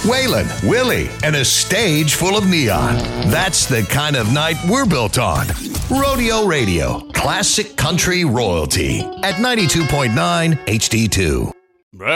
Waylon, Willie, and a stage full of neon. That's the kind of night we're built on. Rodeo Radio, classic country royalty at 92.9 HD2.